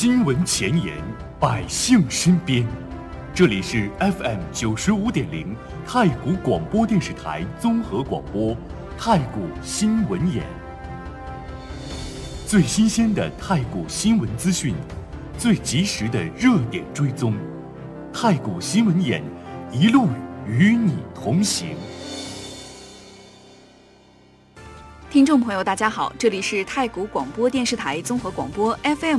新闻前沿，百姓身边。这里是 FM95.0太谷广播电视台综合广播，太谷新闻眼。最新鲜的太谷新闻资讯，最及时的热点追踪，太谷新闻眼一路与你同行。 听众朋友大家好，这里是太谷广播电视台综合广播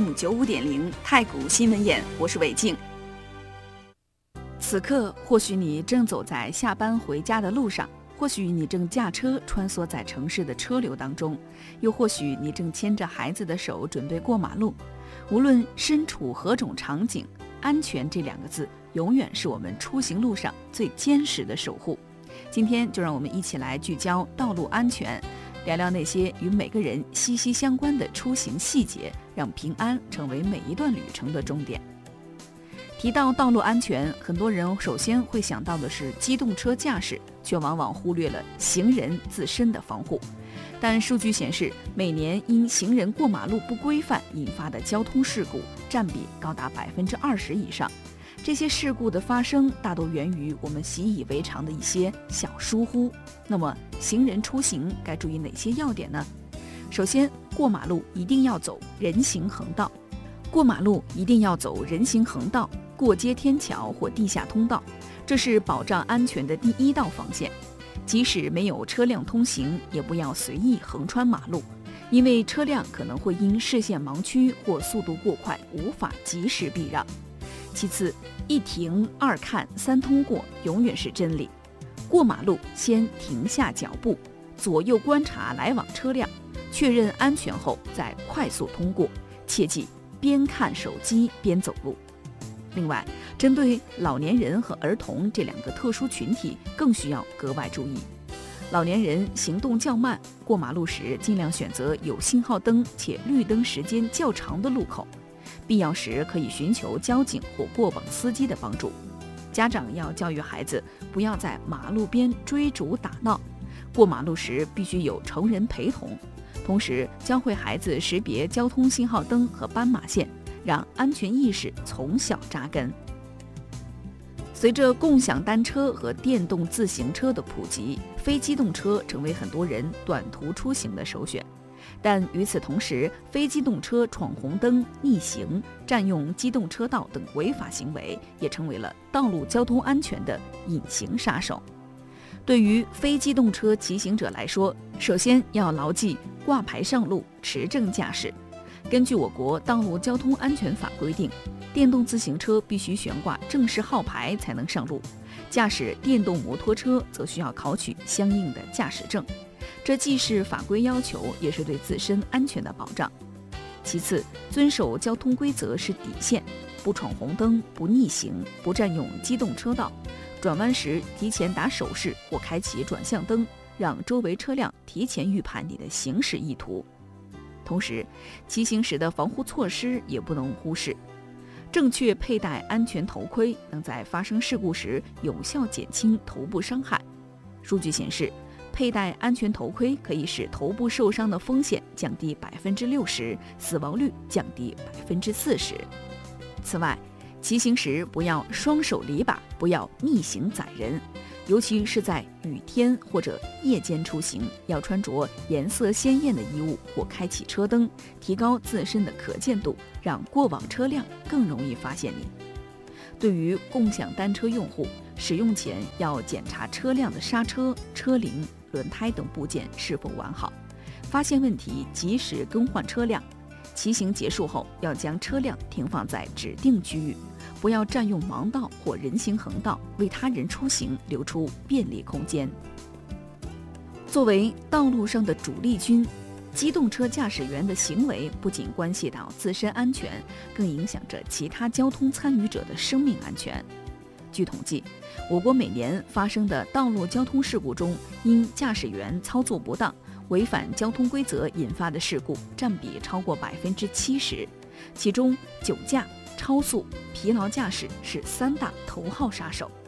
FM95.0太谷新闻眼，我是韦静。此刻或许你正走在下班回家的路上，或许你正驾车穿梭在城市的车流当中，又或许你正牵着孩子的手准备过马路。无论身处何种场景，安全这两个字永远是我们出行路上最坚实的守护。今天就让我们一起来聚焦道路安全，聊聊那些与每个人息息相关的出行细节，让平安成为每一段旅程的终点。提到道路安全，很多人首先会想到的是机动车驾驶，却往往忽略了行人自身的防护。但数据显示，每年因行人过马路不规范引发的交通事故占比高达20%以上。这些事故的发生大都源于我们习以为常的一些小疏忽。那么行人出行该注意哪些要点呢？首先，过马路一定要走人行横道。过马路一定要走人行横道、过街天桥或地下通道，这是保障安全的第一道防线。即使没有车辆通行，也不要随意横穿马路，因为车辆可能会因视线盲区或速度过快无法及时避让。其次，一停二看三通过永远是真理。过马路先停下脚步，左右观察来往车辆，确认安全后再快速通过，切记边看手机边走路。另外，针对老年人和儿童这两个特殊群体更需要格外注意。老年人行动较慢，过马路时尽量选择有信号灯且绿灯时间较长的路口，必要时可以寻求交警或过往司机的帮助。家长要教育孩子不要在马路边追逐打闹，过马路时必须有成人陪同，同时教会孩子识别交通信号灯和斑马线，让安全意识从小扎根。随着共享单车和电动自行车的普及，非机动车成为很多人短途出行的首选。但与此同时，非机动车闯红灯、逆行、占用机动车道等违法行为也成为了道路交通安全的隐形杀手。对于非机动车骑行者来说，首先要牢记挂牌上路、持证驾驶。根据我国道路交通安全法规定，电动自行车必须悬挂正式号牌才能上路，驾驶电动摩托车则需要考取相应的驾驶证。这既是法规要求，也是对自身安全的保障。其次，遵守交通规则是底线，不闯红灯、不逆行、不占用机动车道，转弯时提前打手势或开启转向灯，让周围车辆提前预判你的行驶意图。同时，骑行时的防护措施也不能忽视。正确佩戴安全头盔，能在发生事故时有效减轻头部伤害。数据显示，佩戴安全头盔可以使头部受伤的风险降低60%，死亡率降低40%。此外，骑行时不要双手离把，不要逆行载人，尤其是在雨天或者夜间出行，要穿着颜色鲜艳的衣物或开启车灯，提高自身的可见度，让过往车辆更容易发现你。对于共享单车用户，使用前要检查车辆的刹车、车铃、轮胎等部件是否完好，发现问题及时更换车辆。骑行结束后，要将车辆停放在指定区域，不要占用盲道或人行横道，为他人出行留出便利空间。作为道路上的主力军，机动车驾驶员的行为不仅关系到自身安全，更影响着其他交通参与者的生命安全。据统计，我国每年发生的道路交通事故中，因驾驶员操作不当、违反交通规则引发的事故占比超过70%，其中酒驾、超速、疲劳驾驶是3大头号杀手。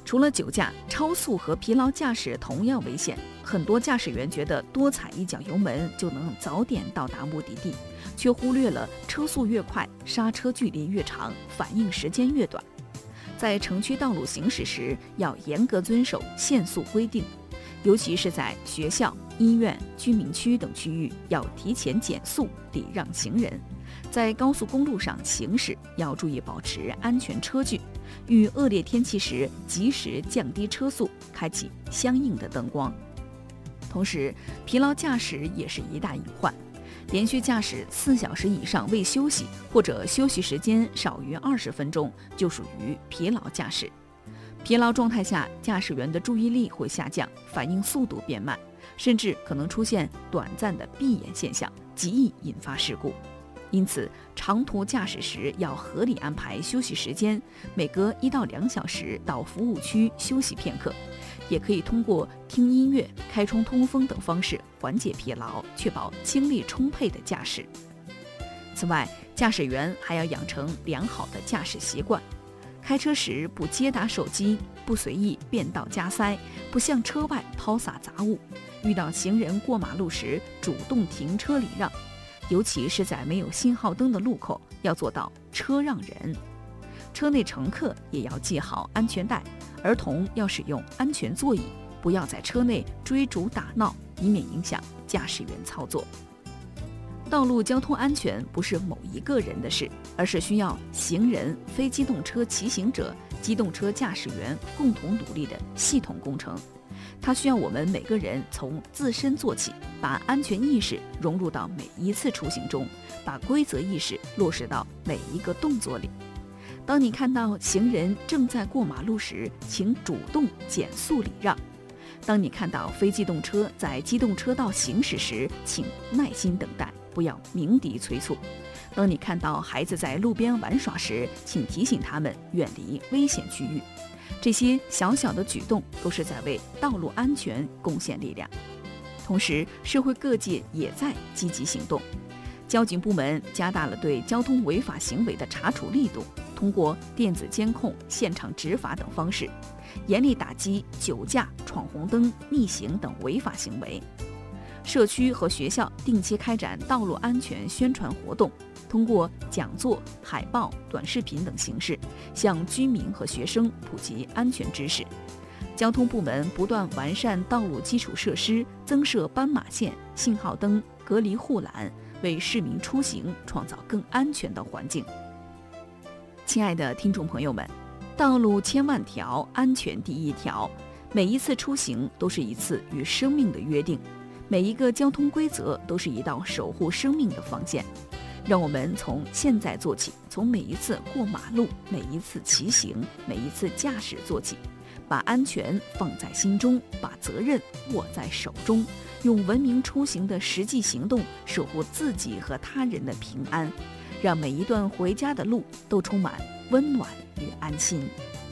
除了酒驾，超速和疲劳驾驶同样危险。很多驾驶员觉得多踩一脚油门就能早点到达目的地，却忽略了车速越快，刹车距离越长，反应时间越短。在城区道路行驶时，要严格遵守限速规定，尤其是在学校、医院、居民区等区域，要提前减速，礼让行人。在高速公路上行驶，要注意保持安全车距，遇恶劣天气时及时降低车速，开启相应的灯光。同时，疲劳驾驶也是一大隐患，连续驾驶4小时以上未休息，或者休息时间少于20分钟，就属于疲劳驾驶。疲劳状态下，驾驶员的注意力会下降，反应速度变慢，甚至可能出现短暂的闭眼现象，极易引发事故。因此，长途驾驶时要合理安排休息时间，每隔1到2小时到服务区休息片刻。也可以通过听音乐、开窗通风等方式缓解疲劳，确保精力充沛的驾驶。此外，驾驶员还要养成良好的驾驶习惯，开车时不接打手机，不随意变道加塞，不向车外抛洒杂物，遇到行人过马路时主动停车礼让，尤其是在没有信号灯的路口，要做到车让人。车内乘客也要系好安全带，儿童要使用安全座椅，不要在车内追逐打闹，以免影响驾驶员操作。道路交通安全不是某一个人的事，而是需要行人、非机动车骑行者、机动车驾驶员共同努力的系统工程。它需要我们每个人从自身做起，把安全意识融入到每一次出行中，把规则意识落实到每一个动作里。当你看到行人正在过马路时，请主动减速礼让；当你看到非机动车在机动车道行驶时，请耐心等待，不要鸣笛催促；当你看到孩子在路边玩耍时，请提醒他们远离危险区域。这些小小的举动都是在为道路安全贡献力量。同时，社会各界也在积极行动。交警部门加大了对交通违法行为的查处力度，通过电子监控、现场执法等方式，严厉打击酒驾、闯红灯、逆行等违法行为。社区和学校定期开展道路安全宣传活动，通过讲座、海报、短视频等形式，向居民和学生普及安全知识。交通部门不断完善道路基础设施，增设斑马线、信号灯、隔离护栏，为市民出行创造更安全的环境。亲爱的听众朋友们，道路千万条，安全第一条。每一次出行都是一次与生命的约定，每一个交通规则都是一道守护生命的防线。让我们从现在做起，从每一次过马路、每一次骑行、每一次驾驶做起，把安全放在心中，把责任握在手中，用文明出行的实际行动守护自己和他人的平安，让每一段回家的路都充满温暖与安心。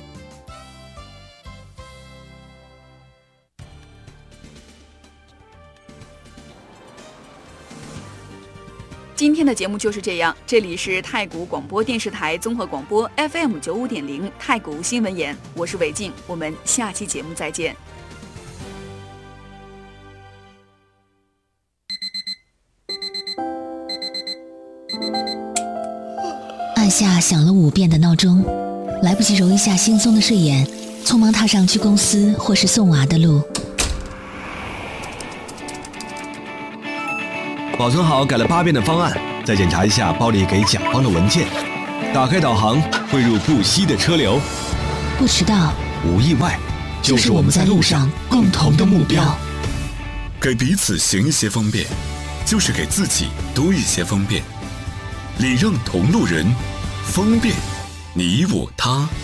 今天的节目就是这样，这里是太谷广播电视台综合广播 FM 95.0太谷新闻眼，我是韦静，我们下期节目再见。 按下响了5遍的闹钟，来不及揉一下惺忪的睡眼，匆忙踏上去公司或是送娃的路。 保存好改了8遍的方案，再检查一下包里给甲方的文件。打开导航，汇入不息的车流。 不迟到， 无意外，就是我们在路上共同的目标。 给彼此行一些方便，就是给自己多一些方便。礼让同路人，方便你我他。